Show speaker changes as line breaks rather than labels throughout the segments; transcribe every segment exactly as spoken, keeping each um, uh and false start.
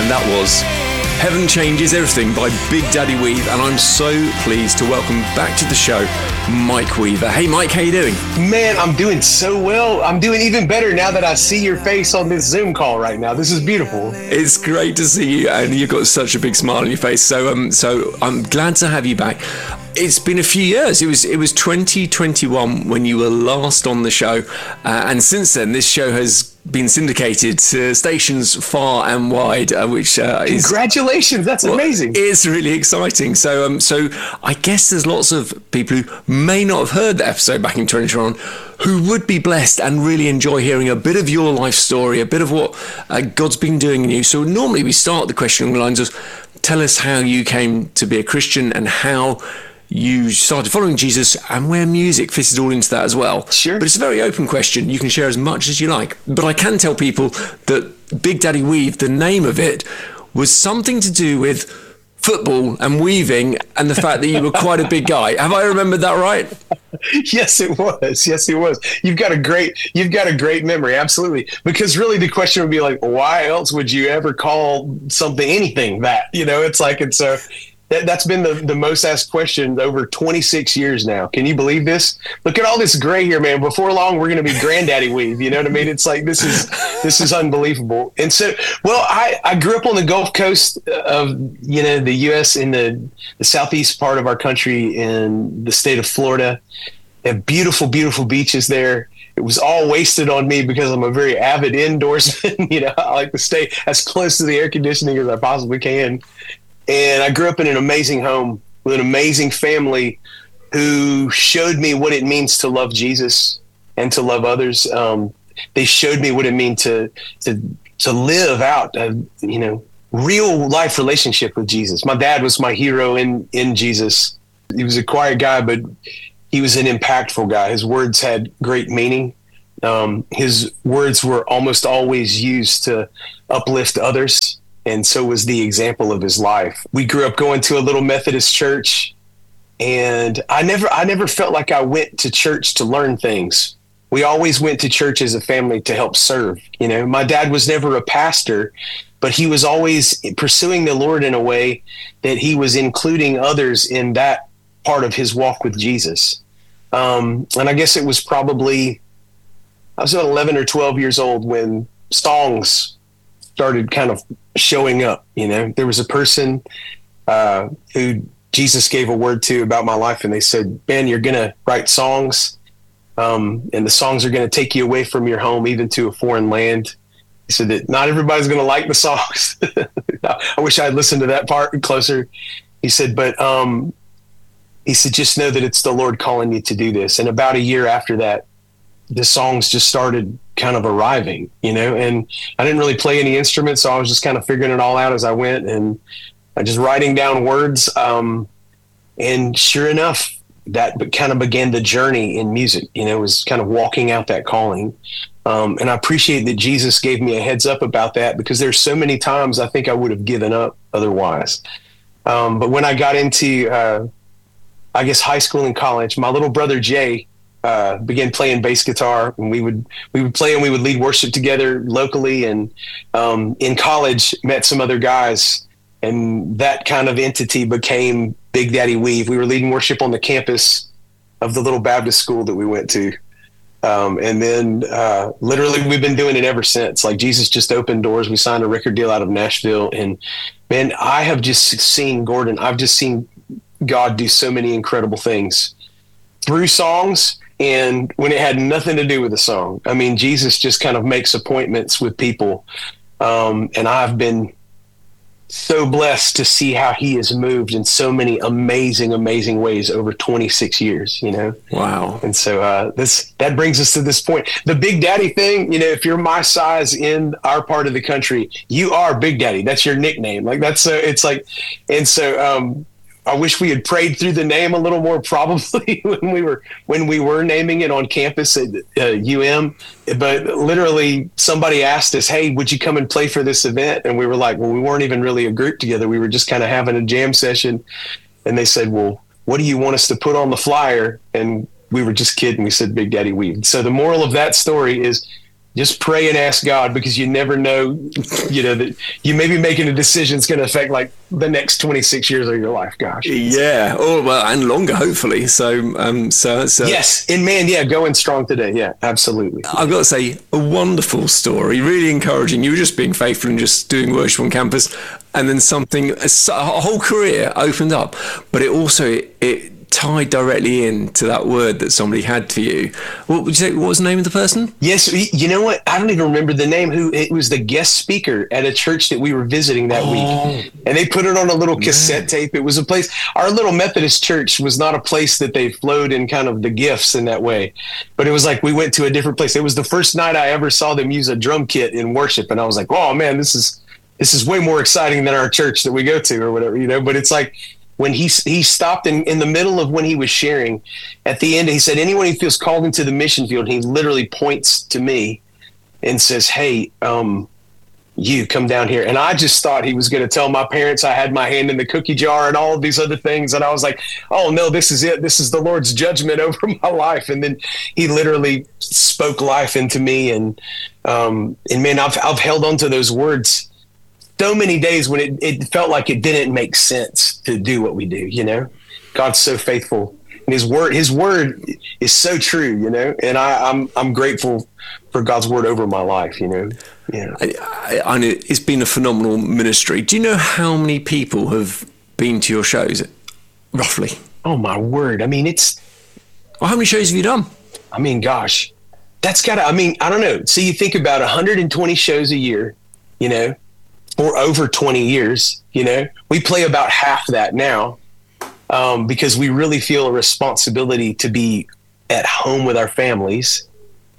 and that was Heaven Changes Everything by Big Daddy Weave, and I'm so pleased to welcome back to the show Mike Weaver. Hey Mike, how you doing?
Man, I'm doing so well. I'm doing even better now that I see your face on this Zoom call right now. This is beautiful.
It's great to see you, and you've got such a big smile on your face. So um, so I'm glad to have you back. It's been a few years. It was it was twenty twenty-one when you were last on the show, uh, and since then this show has been syndicated to stations far and wide, uh, which uh, is
congratulations. That's
well,
amazing.
It's really exciting. So um, so I guess there's lots of people who may not have heard the episode back in twenty twenty-one who would be blessed and really enjoy hearing a bit of your life story, a bit of what uh, God's been doing in you. So normally we start the question along the lines of, tell us how you came to be a Christian and how you started following Jesus and where music fitted all into that as well.
Sure.
But it's a very open question. You can share as much as you like. But I can tell people that Big Daddy Weave, the name of it, was something to do with football and weaving and the fact that you were quite a big guy. Have I remembered that right?
Yes, it was. Yes, it was. You've got a great, you've got a great memory. Absolutely. Because really the question would be like, why else would you ever call something, anything that, you know, it's like, it's a, That, that's been the, the most asked question over twenty-six years now. Can you believe this? Look at all this gray here, man. Before long, we're going to be Granddaddy Weave. You know what I mean? It's like, this is, this is unbelievable. And so, well, I, I grew up on the Gulf Coast of, you know, the U S in the, the southeast part of our country in the state of Florida. They have beautiful, beautiful beaches there. It was all wasted on me because I'm a very avid indoorsman. You know, I like to stay as close to the air conditioning as I possibly can. And I grew up in an amazing home with an amazing family who showed me what it means to love Jesus and to love others. Um, they showed me what it means to to to live out a, you know, real life relationship with Jesus. My dad was my hero in in Jesus. He was a quiet guy, but he was an impactful guy. His words had great meaning. Um, his words were almost always used to uplift others. And so was the example of his life. We grew up going to a little Methodist church, and I never, I never felt like I went to church to learn things. We always went to church as a family to help serve. You know, my dad was never a pastor, but he was always pursuing the Lord in a way that he was including others in that part of his walk with Jesus. Um, and I guess it was probably, I was about eleven or twelve years old when songs started kind of showing up. You know, there was a person uh, who Jesus gave a word to about my life, and they said, Ben, you're going to write songs, um, and the songs are going to take you away from your home, even to a foreign land. He said that not everybody's going to like the songs. I wish I had listened to that part closer. He said, but um, he said, just know that it's the Lord calling you to do this. And about a year after that, the songs just started kind of arriving, you know, and I didn't really play any instruments. So I was just kind of figuring it all out as I went, and I just writing down words. Um, and sure enough, that kind of began the journey in music, you know, was kind of walking out that calling. Um, and I appreciate that Jesus gave me a heads up about that, because there's so many times I think I would have given up otherwise. Um, but when I got into, uh, I guess, high school and college, my little brother, Jay, Uh, began playing bass guitar, and we would we would play and we would lead worship together locally. And um, in college, met some other guys, and that kind of entity became Big Daddy Weave. We were leading worship on the campus of the little Baptist school that we went to, um, and then uh, literally we've been doing it ever since. Like, Jesus just opened doors. We signed a record deal out of Nashville, and man, I have just seen Gordon. I've just seen God do so many incredible things through songs. And when it had nothing to do with the song, I mean, Jesus just kind of makes appointments with people. Um, and I've been so blessed to see how he has moved in so many amazing, amazing ways over twenty-six years, you know?
Wow.
And so uh, this, that brings us to this point. The Big Daddy thing, you know, if you're my size in our part of the country, you are Big Daddy. That's your nickname. Like, that's so, it's like, and so, um, I wish we had prayed through the name a little more, probably when we were when we were naming it on campus at uh, U M. But literally, somebody asked us, "Hey, would you come and play for this event?" And we were like, "Well, we weren't even really a group together. We were just kind of having a jam session." And they said, "Well, what do you want us to put on the flyer?" And we were just kidding. We said Big Daddy Weave. So the moral of that story is, just pray and ask God, because you never know, you know, that you may be making a decision that's going to affect like the next twenty-six years of your life. Gosh.
Yeah. Oh, well, and longer, hopefully. So, um, so, so.
Yes. And man, yeah, going strong today. Yeah, absolutely.
I've got to say, a wonderful story, really encouraging. You were just being faithful and just doing worship on campus, and then something, a, a whole career opened up. But it also, it, it tied directly into that word that somebody had for you. What would you say? What was the name of the person?
Yes, you know what? I don't even remember the name. Who it was the guest speaker at a church that we were visiting that oh, week, and they put it on a little cassette man. tape. It was a place. Our little Methodist church was not a place that they flowed in kind of the gifts in that way, but it was like we went to a different place. It was the first night I ever saw them use a drum kit in worship, and I was like, "Oh man, this is this is way more exciting than our church that we go to or whatever," you know. But it's like, when he he stopped in, in the middle of when he was sharing, at the end, he said, anyone who feels called into the mission field, he literally points to me and says, hey, um, you come down here. And I just thought he was going to tell my parents I had my hand in the cookie jar and all of these other things. And I was like, oh no, this is it. This is the Lord's judgment over my life. And then he literally spoke life into me. And, um, and man, I've, I've held on to those words so many days when it, it felt like it didn't make sense to do what we do, you know. God's so faithful, and his word his word is so true, you know, and I, I'm I'm grateful for God's word over my life, you know. Yeah.
I, I, I know it's been a phenomenal ministry. Do you know how many people have been to your shows, roughly?
Oh my word. I mean, it's
well, how many shows have you done?
I mean, gosh, that's gotta I mean, I don't know. So you think about one hundred twenty shows a year, you know, for over twenty years, you know, we play about half that now, um, because we really feel a responsibility to be at home with our families.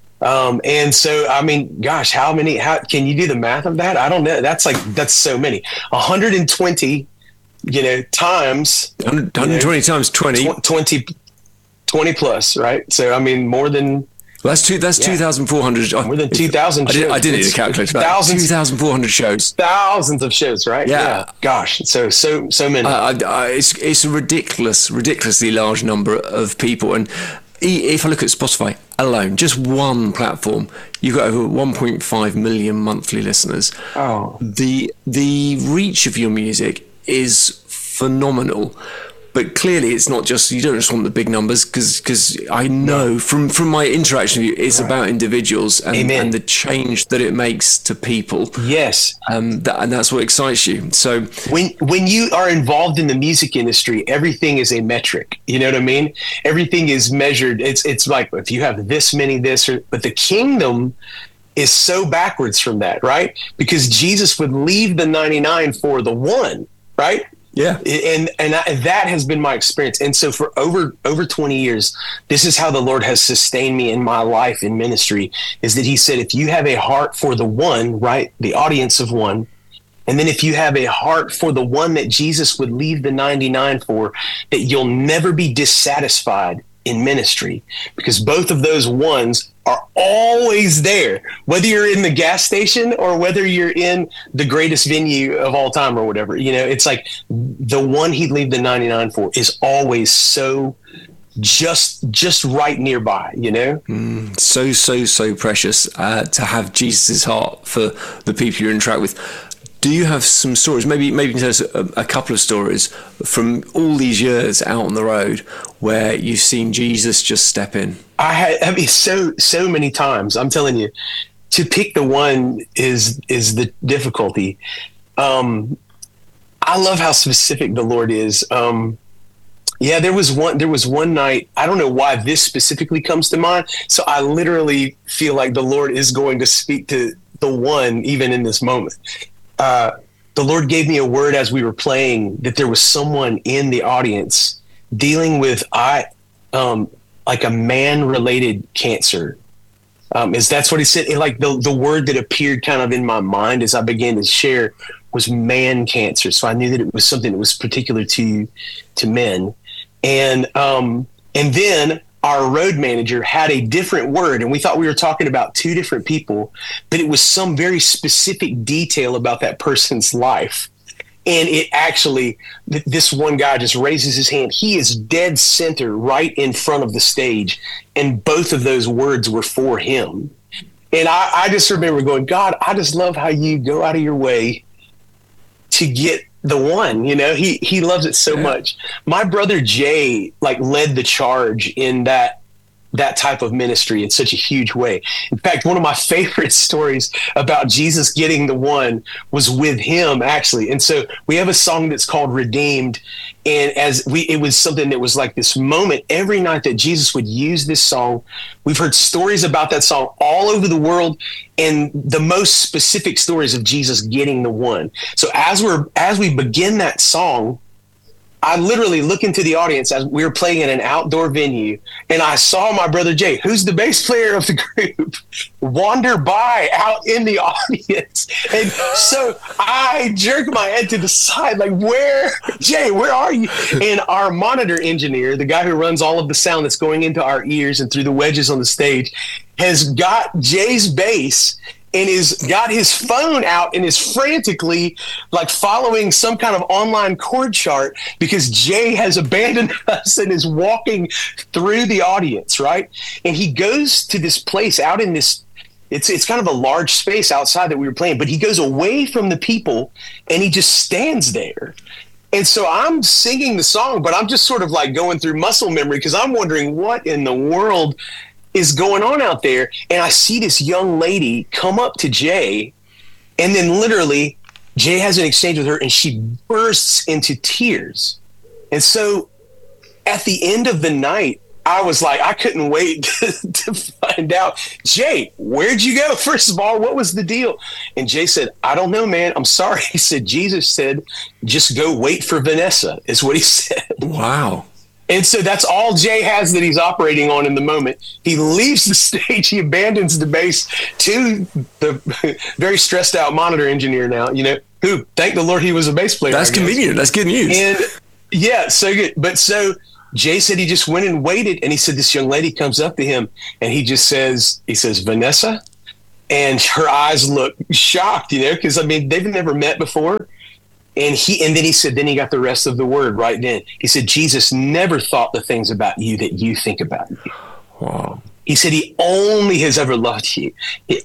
Um, and so, I mean, gosh, how many, how can you do the math of that? I don't know. That's like, that's so many, one hundred twenty, you know, times,
one hundred twenty you know, times twenty,
twenty, twenty plus, right? So, I mean, more than,
Well, that's two. That's yeah. two thousand four hundred.
More than two thousand.
I did. I did need to calculate. Thousands. Two thousand four hundred shows.
Thousands of shows, right?
Yeah.
yeah. Gosh. So so so many.
Uh, I, it's it's a ridiculous, ridiculously large number of people. And if I look at Spotify alone, just one platform, you've got over one point five million monthly listeners.
Oh.
The the reach of your music is phenomenal. But clearly, it's not just, you don't just want the big numbers, because because I know no. from, from my interaction with you, it's right. about individuals and, and the change that it makes to people.
Yes.
Um, that, and that's what excites you. So
when when you are involved in the music industry, everything is a metric. You know what I mean? Everything is measured. It's it's like, if you have this many, this, or, but the kingdom is so backwards from that, right? Because Jesus would leave the ninety-nine for the one, right?
Yeah.
And and I, that has been my experience. And so for over over twenty years, this is how the Lord has sustained me in my life in ministry, is that he said, if you have a heart for the one, right, the audience of one, and then if you have a heart for the one that Jesus would leave the ninety-nine for, that you'll never be dissatisfied in ministry, because both of those ones are always there, whether you're in the gas station or whether you're in the greatest venue of all time or whatever. You know, it's like the one he'd leave the ninety-nine for is always so just just right nearby, you know.
Mm, so so so precious uh, to have Jesus's heart for the people you interact with. Do you have some stories? Maybe maybe you can tell us a, a couple of stories from all these years out on the road where you've seen Jesus just step in.
I had, I mean, so so many times. I'm telling you, to pick the one is is the difficulty. Um, I love how specific the Lord is. Um, yeah, there was one. There was one night. I don't know why this specifically comes to mind. So I literally feel like the Lord is going to speak to the one even in this moment. Uh, the Lord gave me a word as we were playing that there was someone in the audience dealing with I, um, like a man-related cancer. Um, is that's what he said? It, like the the word that appeared kind of in my mind as I began to share was man cancer. So I knew that it was something that was particular to to men, and um, and then our road manager had a different word, and we thought we were talking about two different people, but it was some very specific detail about that person's life. And it actually, th- this one guy just raises his hand. He is dead center right in front of the stage. And both of those words were for him. And I, I just remember going, God, I just love how you go out of your way to get the one, you know, he, he loves it so yeah. much. My brother Jay, like, led the charge in that, that type of ministry in such a huge way. In fact, one of my favorite stories about Jesus getting the one was with him, actually. And so we have a song that's called Redeemed. And as we, it was something that was like this moment every night that Jesus would use this song. We've heard stories about that song all over the world, and the most specific stories of Jesus getting the one. So as we're, as we begin that song, I literally look into the audience as we were playing in an outdoor venue, and I saw my brother Jay, who's the bass player of the group, wander by out in the audience. And so I jerk my head to the side, like, where, Jay, where are you? And our monitor engineer, the guy who runs all of the sound that's going into our ears and through the wedges on the stage, has got Jay's bass and is got his phone out and is frantically like following some kind of online chord chart because Jay has abandoned us and is walking through the audience, right? And he goes to this place out in this, it's it's kind of a large space outside that we were playing, but he goes away from the people and he just stands there. And so I'm singing the song, but I'm just sort of like going through muscle memory because I'm wondering what in the world is going on out there. And I see this young lady come up to Jay, and then literally Jay has an exchange with her and she bursts into tears. And so at the end of the night, I was like, I couldn't wait to, to find out, Jay, where'd you go? First of all, what was the deal? And Jay said, I don't know, man. I'm sorry. He said, Jesus said, just go wait for Vanessa, is what he said.
Wow.
And so that's all Jay has that he's operating on in the moment. He leaves the stage. He abandons the bass to the very stressed out monitor engineer now, you know, who, thank the Lord, he was a bass player.
That's convenient. That's good news.
And yeah, so good. But so Jay said he just went and waited. And he said, this young lady comes up to him and he just says, he says, Vanessa. And her eyes look shocked, you know, because I mean, they've never met before. And he, and then he said, then he got the rest of the word right then. He said, Jesus never thought the things about you that you think about you.
Wow.
He said, he only has ever loved you. He